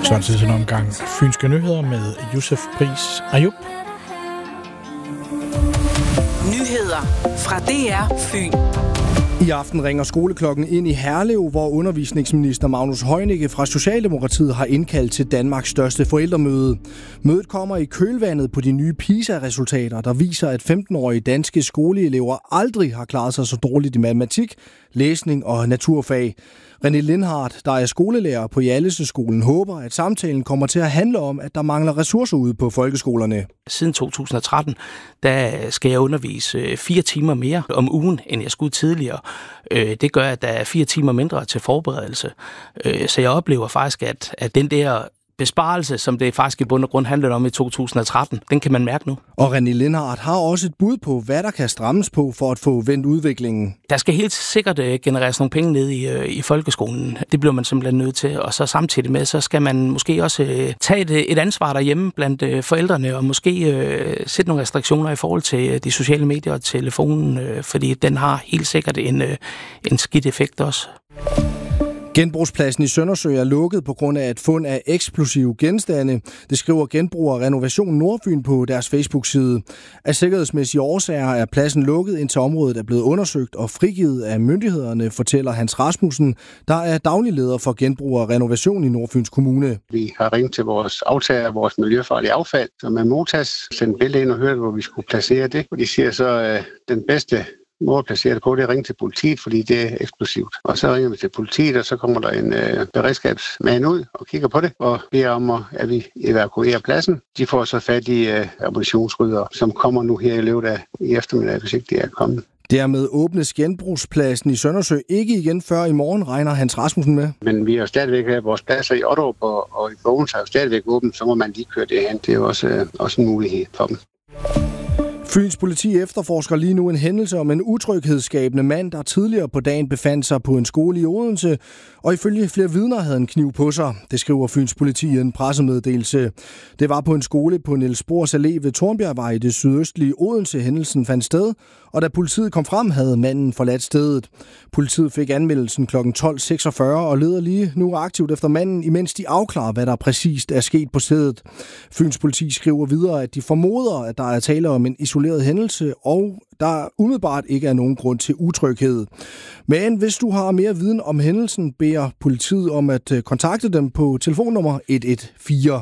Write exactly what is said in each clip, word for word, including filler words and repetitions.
Så til sådan en omgang Fynske Nyheder med Josef Pris Ayub. Nyheder fra D R Fyn. I aften ringer skoleklokken ind i Herlev, hvor undervisningsminister Magnus Heunicke fra Socialdemokratiet har indkaldt til Danmarks største forældremøde. Mødet kommer i kølvandet på de nye PISA-resultater, der viser, at femten-årige danske skoleelever aldrig har klaret sig så dårligt i matematik, læsning og naturfag. René Lindhardt, der er skolelærer på Hjallese-skolen, håber, at samtalen kommer til at handle om, at der mangler ressourcer ude på folkeskolerne. Siden to tusind og tretten, der skal jeg undervise fire timer mere om ugen, end jeg skulle tidligere. Det gør, at der er fire timer mindre til forberedelse. Så jeg oplever faktisk, at, at den der besparelse, som det faktisk i bund og grund handlede om i to tusind og tretten, den kan man mærke nu. Og René Lindhardt har også et bud på, hvad der kan strammes på for at få vendt udviklingen. Der skal helt sikkert genereres nogle penge ned i, i folkeskolen. Det bliver man simpelthen nødt til. Og så samtidig med, så skal man måske også tage et, et ansvar derhjemme blandt forældrene, og måske øh, sætte nogle restriktioner i forhold til de sociale medier og telefonen, øh, fordi den har helt sikkert en, øh, en skidt effekt også. Genbrugspladsen i Søndersø er lukket på grund af et fund af eksplosive genstande. Det skriver Genbrug og Renovation Nordfyn på deres Facebook-side. Af sikkerhedsmæssige årsager er pladsen lukket, indtil området er blevet undersøgt og frigivet af myndighederne, fortæller Hans Rasmussen, der er daglig leder for Genbrug og Renovation i Nordfyns Kommune. Vi har ringet til vores aftager, vores miljøfarlige affald, som er Motas, sendt billede ind og hørt, hvor vi skulle placere det. Og de siger så, at den bedste måde at placere det på, det er at ringe til politiet, fordi det er eksplosivt. Og så ringer vi til politiet, og så kommer der en øh, beredskabsmand ud og kigger på det, og beder om, at vi evakuerer pladsen. De får så fat i øh, ammunitionsrydder, som kommer nu her i løbet af i eftermiddag, hvis ikke det er kommet. Dermed åbnes genbrugspladsen i Søndersø ikke igen før i morgen, regner Hans Rasmussen med. Men vi har jo stadigvæk af vores pladser i Otterup, og, og i Bogens har jo stadigvæk åbent, så må man lige køre det hen. Det er jo også, øh, også en mulighed for dem. Fyns politi efterforsker lige nu en hændelse om en utryghedsskabende mand, der tidligere på dagen befandt sig på en skole i Odense, og ifølge flere vidner havde en kniv på sig. Det skriver Fyns politi i en pressemeddelelse. Det var på en skole på Niels Bohrs Allé ved Tornbjergvej i det sydøstlige Odense. Hændelsen fandt sted, og da politiet kom frem, havde manden forladt stedet. Politiet fik anmeldelsen klokken tolv seksogfyrre og leder lige nu aktivt efter manden, imens de afklarer, hvad der præcist er sket på stedet. Fyns politi skriver videre, at de formoder, at der er tale om en isoleret hændelse, og der umiddelbart ikke er nogen grund til utryghed. Men hvis du har mere viden om hændelsen, beder politiet om at kontakte dem på telefonnummer et et fire.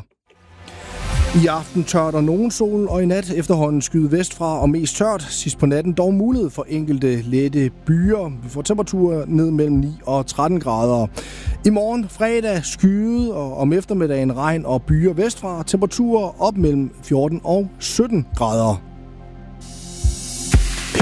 I aften tørt og nogen sol, og i nat efterhånden skyde vestfra og mest tørt. Sidst på natten dog mulighed for enkelte lette byer. Vi får temperaturer ned mellem ni og tretten grader. I morgen fredag skyde, og om eftermiddagen regn og byer vestfra. Temperaturer op mellem fjorten og sytten grader.